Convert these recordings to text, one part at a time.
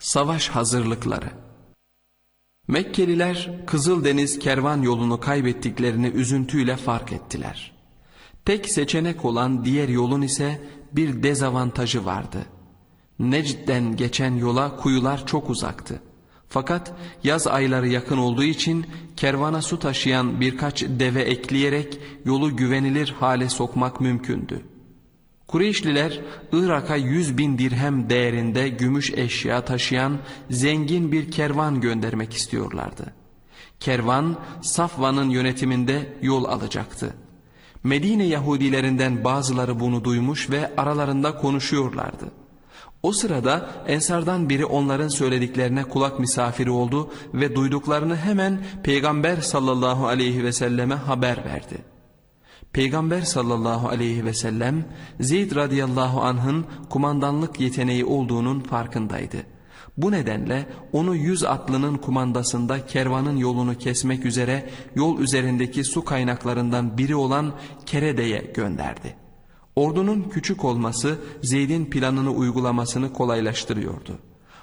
Savaş hazırlıkları. Mekkeliler Kızıldeniz kervan yolunu kaybettiklerini üzüntüyle fark ettiler. Tek seçenek olan diğer yolun ise bir dezavantajı vardı. Necd'den geçen yola kuyular çok uzaktı. Fakat yaz ayları yakın olduğu için kervana su taşıyan birkaç deve ekleyerek yolu güvenilir hale sokmak mümkündü. Kureyşliler Irak'a 100.000 dirhem değerinde gümüş eşya taşıyan zengin bir kervan göndermek istiyorlardı. Kervan Safvan'ın yönetiminde yol alacaktı. Medine Yahudilerinden bazıları bunu duymuş ve aralarında konuşuyorlardı. O sırada Ensardan biri onların söylediklerine kulak misafiri oldu ve duyduklarını hemen Peygamber sallallahu aleyhi ve selleme haber verdi. Peygamber sallallahu aleyhi ve sellem Zeyd radıyallahu anh'ın kumandanlık yeteneği olduğunun farkındaydı. Bu nedenle onu 100 atlının kumandasında kervanın yolunu kesmek üzere yol üzerindeki su kaynaklarından biri olan Kerede'ye gönderdi. Ordunun küçük olması Zeyd'in planını uygulamasını kolaylaştırıyordu.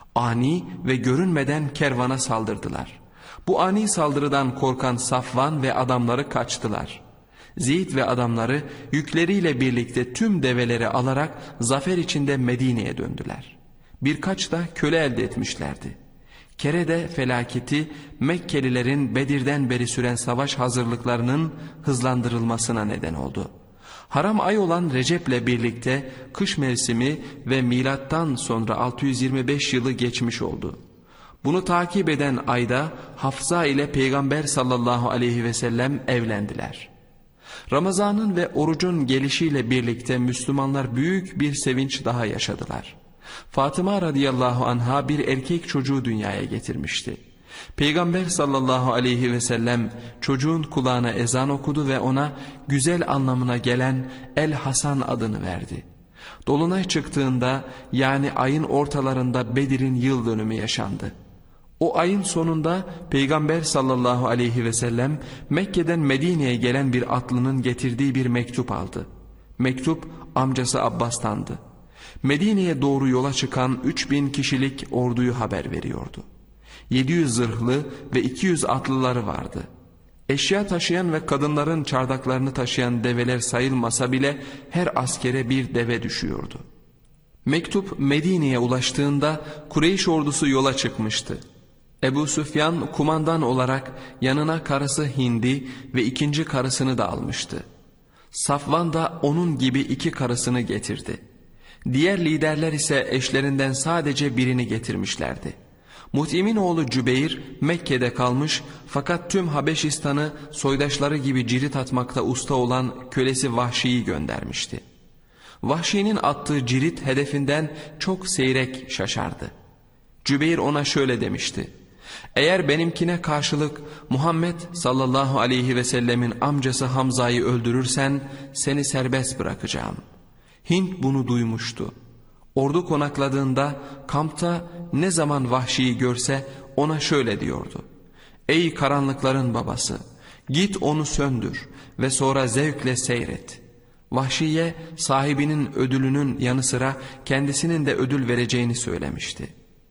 Ani ve görünmeden kervana saldırdılar. Bu ani saldırıdan korkan Safvan ve adamları kaçtılar. Zeyd ve adamları yükleriyle birlikte tüm develeri alarak zafer içinde Medine'ye döndüler. Birkaç da köle elde etmişlerdi. Kerede felaketi Mekkelilerin Bedir'den beri süren savaş hazırlıklarının hızlandırılmasına neden oldu. Haram ay olan Recep'le birlikte kış mevsimi ve milattan sonra 625 yılı geçmiş oldu. Bunu takip eden ayda Hafsa ile Peygamber sallallahu aleyhi ve sellem evlendiler. Ramazan'ın ve orucun gelişiyle birlikte Müslümanlar büyük bir sevinç daha yaşadılar. Fatıma radıyallahu anha bir erkek çocuğu dünyaya getirmişti. Peygamber sallallahu aleyhi ve sellem çocuğun kulağına ezan okudu ve ona güzel anlamına gelen El Hasan adını verdi. Dolunay çıktığında yani ayın ortalarında Bedir'in yıl dönümü yaşandı. O ayın sonunda Peygamber sallallahu aleyhi ve sellem Mekke'den Medine'ye gelen bir atlının getirdiği bir mektup aldı. Mektup amcası Abbas'tandı. Medine'ye doğru yola çıkan 3000 kişilik orduyu haber veriyordu. 700 zırhlı ve 200 atlıları vardı. Eşya taşıyan ve kadınların çardaklarını taşıyan develer sayılmasa bile her askere bir deve düşüyordu. Mektup Medine'ye ulaştığında Kureyş ordusu yola çıkmıştı. Ebu Süfyan kumandan olarak yanına karısı Hindi ve ikinci karısını da almıştı. Safvan da onun gibi 2 karısını getirdi. Diğer liderler ise eşlerinden sadece birini getirmişlerdi. Mut'im'in oğlu Cübeyr Mekke'de kalmış fakat tüm Habeşistan'ı soydaşları gibi cirit atmakta usta olan kölesi Vahşi'yi göndermişti. Vahşi'nin attığı cirit hedefinden çok seyrek şaşardı. Cübeyr ona şöyle demişti: "Eğer benimkine karşılık Muhammed sallallahu aleyhi ve sellemin amcası Hamza'yı öldürürsen seni serbest bırakacağım." Hint bunu duymuştu. Ordu konakladığında kampta ne zaman Vahşi'yi görse ona şöyle diyordu: "Ey karanlıkların babası, git onu söndür ve sonra zevkle seyret." Vahşi'ye sahibinin ödülünün yanı sıra kendisinin de ödül vereceğini söylemişti.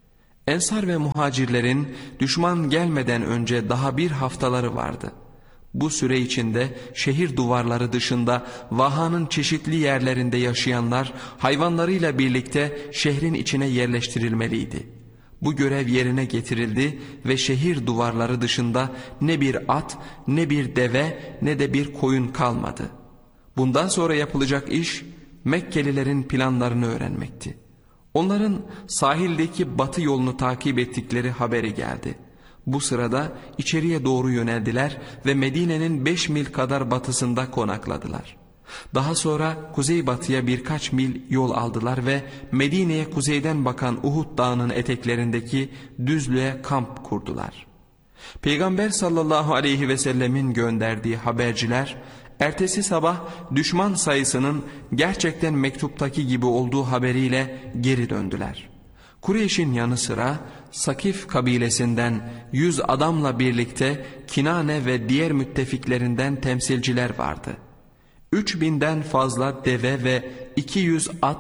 Ensar ve muhacirlerin düşman gelmeden önce daha bir haftaları vardı. Bu süre içinde şehir duvarları dışında vahanın çeşitli yerlerinde yaşayanlar hayvanlarıyla birlikte şehrin içine yerleştirilmeliydi. Bu görev yerine getirildi ve şehir duvarları dışında ne bir at, ne bir deve, ne de bir koyun kalmadı. Bundan sonra yapılacak iş Mekkelilerin planlarını öğrenmekti. Onların sahildeki batı yolunu takip ettikleri haberi geldi. Bu sırada içeriye doğru yöneldiler ve Medine'nin 5 mil kadar batısında konakladılar. Daha sonra kuzeybatıya birkaç mil yol aldılar ve Medine'ye kuzeyden bakan Uhud Dağı'nın eteklerindeki düzlüğe kamp kurdular. Peygamber sallallahu aleyhi ve sellemin gönderdiği haberciler ertesi sabah düşman sayısının gerçekten mektuptaki gibi olduğu haberiyle geri döndüler. Kureyş'in yanı sıra Sakif kabilesinden 100 adamla birlikte Kinane ve diğer müttefiklerinden temsilciler vardı. 3000'den fazla deve ve 200 at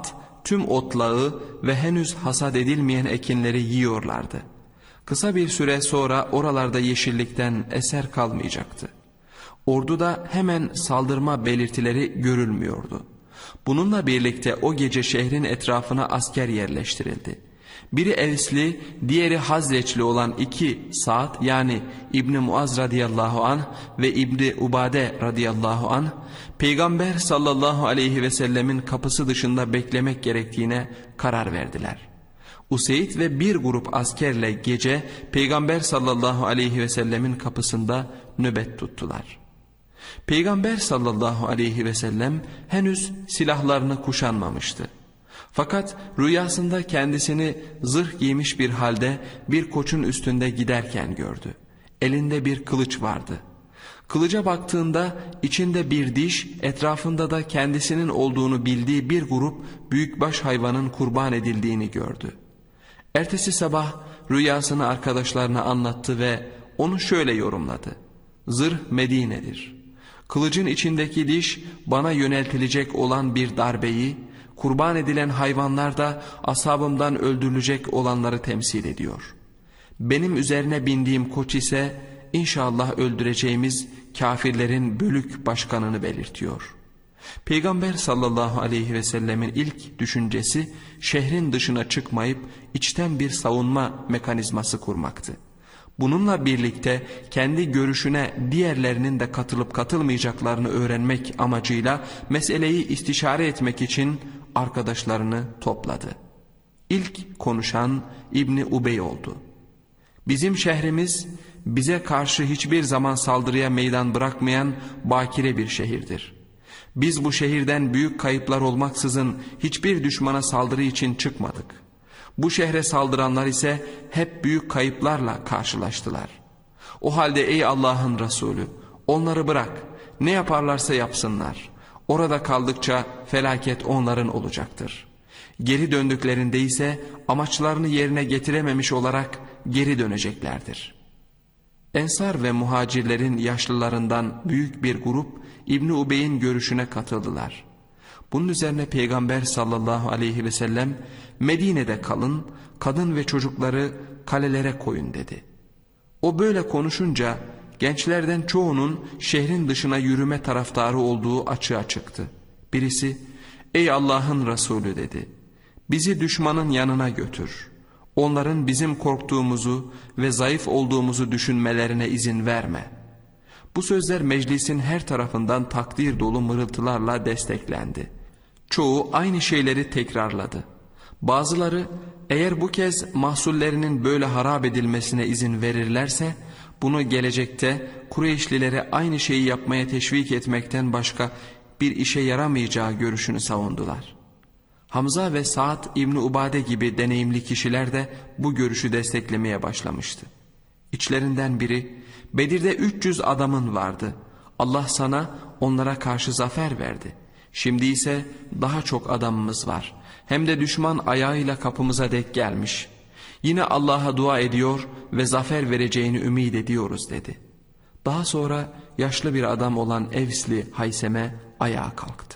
tüm otlağı ve henüz hasat edilmeyen ekinleri yiyorlardı. Kısa bir süre sonra oralarda yeşillikten eser kalmayacaktı. Orduda hemen saldırma belirtileri görülmüyordu. Bununla birlikte o gece şehrin etrafına asker yerleştirildi. Biri Evsli, diğeri Hazreçli olan iki Sa'd yani İbni Muaz radıyallahu anh ve İbni Ubade radıyallahu anh, Peygamber sallallahu aleyhi ve sellemin kapısı dışında beklemek gerektiğine karar verdiler. Useyd ve bir grup askerle gece Peygamber sallallahu aleyhi ve sellemin kapısında nöbet tuttular. Peygamber sallallahu aleyhi ve sellem henüz silahlarını kuşanmamıştı. Fakat rüyasında kendisini zırh giymiş bir halde bir koçun üstünde giderken gördü. Elinde bir kılıç vardı. Kılıca baktığında içinde bir diş, etrafında da kendisinin olduğunu bildiği bir grup büyükbaş hayvanın kurban edildiğini gördü. Ertesi sabah rüyasını arkadaşlarına anlattı ve onu şöyle yorumladı. Zırh Medine'dir. Kılıcın içindeki diş bana yöneltilecek olan bir darbeyi, kurban edilen hayvanlar da ashabımdan öldürülecek olanları temsil ediyor. Benim üzerine bindiğim koç ise inşallah öldüreceğimiz kafirlerin bölük başkanını belirtiyor. Peygamber sallallahu aleyhi ve sellemin ilk düşüncesi şehrin dışına çıkmayıp içten bir savunma mekanizması kurmaktı. Bununla birlikte kendi görüşüne diğerlerinin de katılıp katılmayacaklarını öğrenmek amacıyla meseleyi istişare etmek için arkadaşlarını topladı. İlk konuşan İbni Ubey oldu. Bizim şehrimiz bize karşı hiçbir zaman saldırıya meydan bırakmayan bakire bir şehirdir. Biz bu şehirden büyük kayıplar olmaksızın hiçbir düşmana saldırı için çıkmadık. Bu şehre saldıranlar ise hep büyük kayıplarla karşılaştılar. O halde ey Allah'ın Resulü, onları bırak, ne yaparlarsa yapsınlar. Orada kaldıkça felaket onların olacaktır. Geri döndüklerinde ise amaçlarını yerine getirememiş olarak geri döneceklerdir. Ensar ve muhacirlerin yaşlılarından büyük bir grup İbni Ubey'in görüşüne katıldılar. Bunun üzerine Peygamber sallallahu aleyhi ve sellem Medine'de kalın, kadın ve çocukları kalelere koyun dedi. O böyle konuşunca gençlerden çoğunun şehrin dışına yürüme taraftarı olduğu açığa çıktı. Birisi ey Allah'ın Resulü dedi, bizi düşmanın yanına götür. Onların bizim korktuğumuzu ve zayıf olduğumuzu düşünmelerine izin verme. Bu sözler meclisin her tarafından takdir dolu mırıltılarla desteklendi. Çoğu aynı şeyleri tekrarladı. Bazıları eğer bu kez mahsullerinin böyle harap edilmesine izin verirlerse bunu gelecekte Kureyşlilere aynı şeyi yapmaya teşvik etmekten başka bir işe yaramayacağı görüşünü savundular. Hamza ve Sa'd İbni Ubade gibi deneyimli kişiler de bu görüşü desteklemeye başlamıştı. İçlerinden biri, Bedir'de 300 adamın vardı. Allah sana onlara karşı zafer verdi. Şimdi ise daha çok adamımız var. Hem de düşman ayağıyla kapımıza dek gelmiş. Yine Allah'a dua ediyor ve zafer vereceğini ümit ediyoruz dedi. Daha sonra yaşlı bir adam olan Evsli Hayseme ayağa kalktı.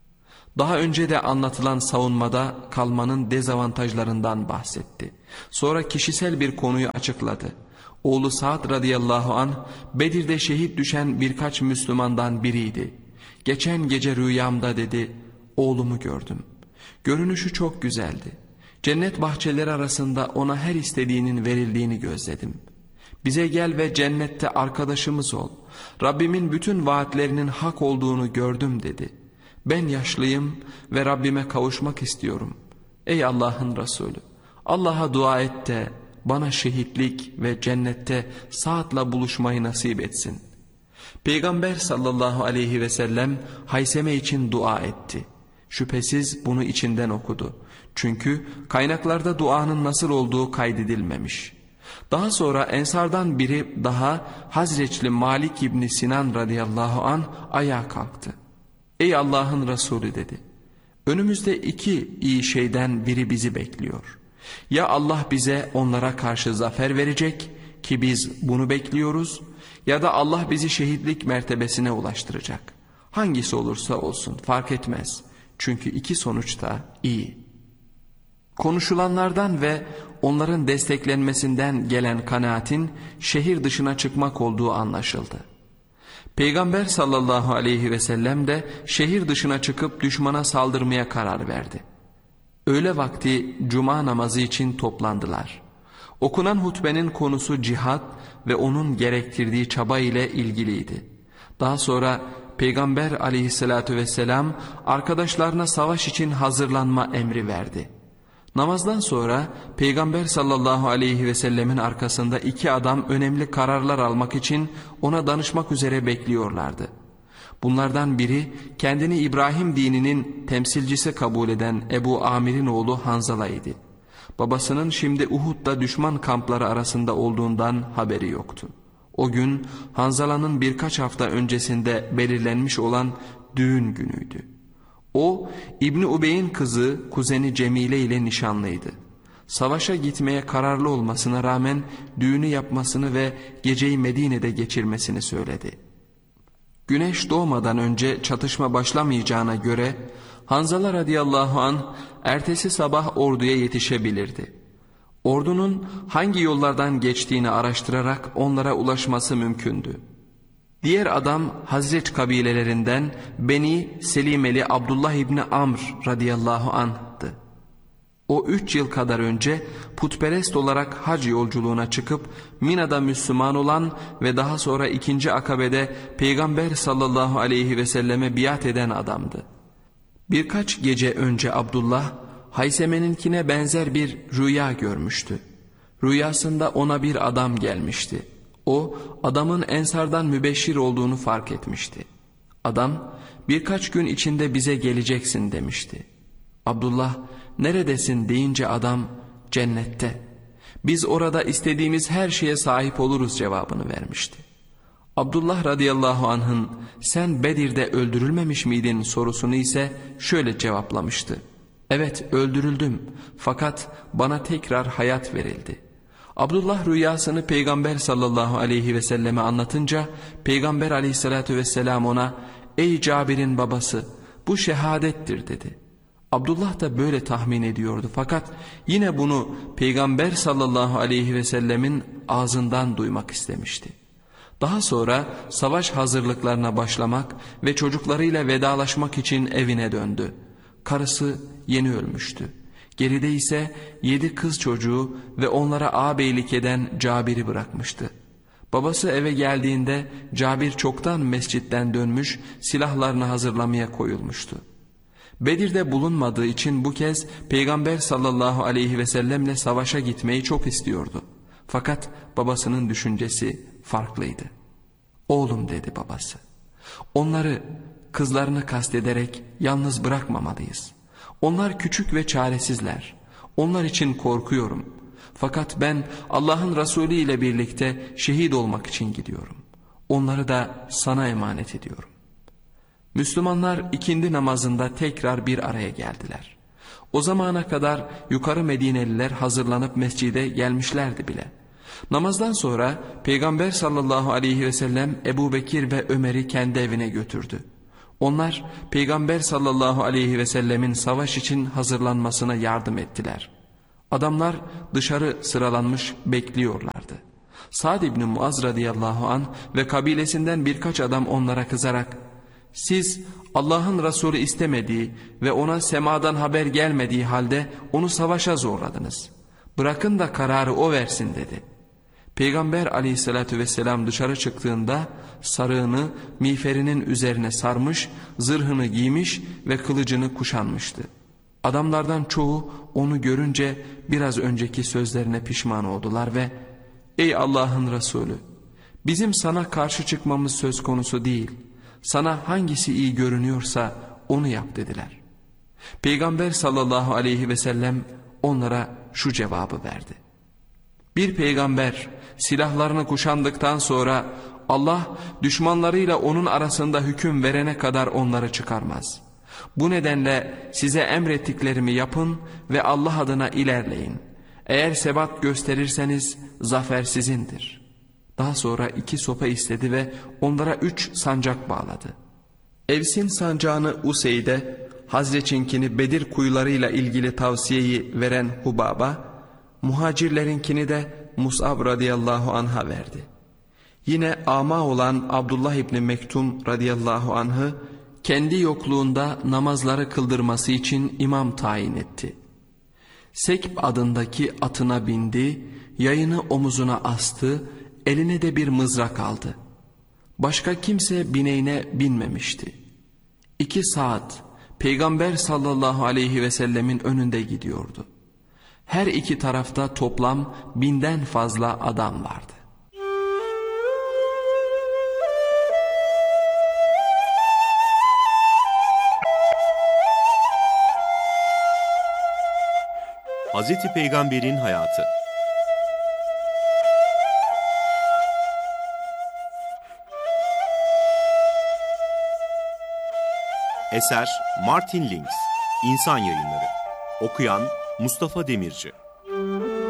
Daha önce de anlatılan savunmada kalmanın dezavantajlarından bahsetti. Sonra kişisel bir konuyu açıkladı. Oğlu Sa'd radıyallahu anh Bedir'de şehit düşen birkaç Müslümandan biriydi. Geçen gece rüyamda dedi, oğlumu gördüm. Görünüşü çok güzeldi. Cennet bahçeleri arasında ona her istediğinin verildiğini gözledim. Bize gel ve cennette arkadaşımız ol. Rabbimin bütün vaatlerinin hak olduğunu gördüm dedi. Ben yaşlıyım ve Rabbime kavuşmak istiyorum. Ey Allah'ın Resulü, Allah'a dua et de bana şehitlik ve cennette Sa'd'la buluşmayı nasip etsin. Peygamber sallallahu aleyhi ve sellem Hayseme için dua etti. Şüphesiz bunu içinden okudu. Çünkü kaynaklarda duanın nasıl olduğu kaydedilmemiş. Daha sonra Ensardan biri daha Hazreçli Malik İbni Sinan radıyallahu anh ayağa kalktı. Ey Allah'ın Resulü dedi. Önümüzde iki iyi şeyden biri bizi bekliyor. Ya Allah bize onlara karşı zafer verecek ki biz bunu bekliyoruz, ya da Allah bizi şehitlik mertebesine ulaştıracak. Hangisi olursa olsun fark etmez. Çünkü iki sonuç da iyi. Konuşulanlardan ve onların desteklenmesinden gelen kanaatin şehir dışına çıkmak olduğu anlaşıldı. Peygamber sallallahu aleyhi ve sellem de şehir dışına çıkıp düşmana saldırmaya karar verdi. Öğle vakti cuma namazı için toplandılar. Okunan hutbenin konusu cihat ve onun gerektirdiği çaba ile ilgiliydi. Daha sonra Peygamber aleyhissalatü vesselam arkadaşlarına savaş için hazırlanma emri verdi. Namazdan sonra Peygamber sallallahu aleyhi ve sellemin arkasında iki adam önemli kararlar almak için ona danışmak üzere bekliyorlardı. Bunlardan biri kendini İbrahim dininin temsilcisi kabul eden Ebu Amir'in oğlu Hanzala idi. Babasının şimdi Uhud'da düşman kampları arasında olduğundan haberi yoktu. O gün Hanzala'nın birkaç hafta öncesinde belirlenmiş olan düğün günüydü. O İbni Ubey'in kızı kuzeni Cemile ile nişanlıydı. Savaşa gitmeye kararlı olmasına rağmen düğünü yapmasını ve geceyi Medine'de geçirmesini söyledi. Güneş doğmadan önce çatışma başlamayacağına göre Hanzala radıyallahu anh ertesi sabah orduya yetişebilirdi. Ordunun hangi yollardan geçtiğini araştırarak onlara ulaşması mümkündü. Diğer adam Hazreç kabilelerinden Beni Selimeli Abdullah İbni Amr radıyallahu anh'tı. O 3 yıl kadar önce putperest olarak hac yolculuğuna çıkıp Mina'da Müslüman olan ve daha sonra 2. Akabe'de Peygamber sallallahu aleyhi ve selleme biat eden adamdı. Birkaç gece önce Abdullah Hayseme'ninkine benzer bir rüya görmüştü. Rüyasında ona bir adam gelmişti. O adamın Ensardan mübeşşir olduğunu fark etmişti. Adam birkaç gün içinde bize geleceksin demişti. Abdullah neredesin deyince adam cennette. Biz orada istediğimiz her şeye sahip oluruz cevabını vermişti. Abdullah radıyallahu anh'ın sen Bedir'de öldürülmemiş miydin sorusunu ise şöyle cevaplamıştı. Evet öldürüldüm fakat bana tekrar hayat verildi. Abdullah rüyasını Peygamber sallallahu aleyhi ve selleme anlatınca Peygamber aleyhissalatü vesselam ona ey Cabir'in babası bu şehadettir dedi. Abdullah da böyle tahmin ediyordu fakat yine bunu Peygamber sallallahu aleyhi ve sellemin ağzından duymak istemişti. Daha sonra savaş hazırlıklarına başlamak ve çocuklarıyla vedalaşmak için evine döndü. Karısı yeni ölmüştü. Geride ise 7 kız çocuğu ve onlara ağabeylik eden Cabir'i bırakmıştı. Babası eve geldiğinde Cabir çoktan mescitten dönmüş, silahlarını hazırlamaya koyulmuştu. Bedir'de bulunmadığı için bu kez Peygamber sallallahu aleyhi ve sellemle savaşa gitmeyi çok istiyordu. Fakat babasının düşüncesi farklıydı. Oğlum dedi babası, onları, kızlarını kastederek yalnız bırakmamalıyız. Onlar küçük ve çaresizler. Onlar için korkuyorum. Fakat ben Allah'ın Resulü ile birlikte şehit olmak için gidiyorum. Onları da sana emanet ediyorum. Müslümanlar ikindi namazında tekrar bir araya geldiler. O zamana kadar yukarı Medineliler hazırlanıp mescide gelmişlerdi bile. Namazdan sonra Peygamber sallallahu aleyhi ve sellem Ebu Bekir ve Ömer'i kendi evine götürdü. Onlar Peygamber sallallahu aleyhi ve sellemin savaş için hazırlanmasına yardım ettiler. Adamlar dışarı sıralanmış bekliyorlardı. Sa'd İbni Muaz radıyallahu anh ve kabilesinden birkaç adam onlara kızarak siz Allah'ın Resulü istemediği ve ona semadan haber gelmediği halde onu savaşa zorladınız. Bırakın da kararı o versin dedi. Peygamber aleyhissalatü vesselam dışarı çıktığında sarığını miğferinin üzerine sarmış, zırhını giymiş ve kılıcını kuşanmıştı. Adamlardan çoğu onu görünce biraz önceki sözlerine pişman oldular ve ''Ey Allah'ın Resulü, bizim sana karşı çıkmamız söz konusu değil, sana hangisi iyi görünüyorsa onu yap.'' dediler. Peygamber sallallahu aleyhi ve sellem onlara şu cevabı verdi. Bir peygamber silahlarını kuşandıktan sonra Allah düşmanlarıyla onun arasında hüküm verene kadar onları çıkarmaz. Bu nedenle size emrettiklerimi yapın ve Allah adına ilerleyin. Eğer sebat gösterirseniz zafer sizindir. Daha sonra 2 sopa istedi ve onlara 3 sancak bağladı. Evs'in sancağını Useyd'e, Hazreç'inkini Bedir kuyularıyla ilgili tavsiyeyi veren Hubab'a, muhacirlerinkini de Mus'ab radıyallahu anh'a verdi. Yine ama olan Abdullah İbni Mektum radıyallahu anh'ı kendi yokluğunda namazları kıldırması için imam tayin etti. Sekb adındaki atına bindi, yayını omuzuna astı, eline de bir mızrak aldı. Başka kimse bineğine binmemişti. 2 saat Peygamber sallallahu aleyhi ve sellemin önünde gidiyordu. Her iki tarafta toplam 1000'den fazla adam vardı. Hazreti Peygamber'in hayatı. Eser Martin Lings, İnsan Yayınları. Okuyan Mustafa Demirci.